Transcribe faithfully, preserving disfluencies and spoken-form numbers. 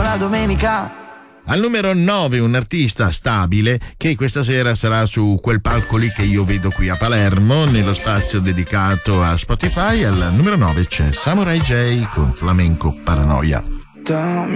la domenica. Al numero nove un artista stabile che questa sera sarà su quel palco lì che io vedo qui a Palermo, nello spazio dedicato a Spotify. Al numero nove c'è Samurai J con Flamenco Paranoia.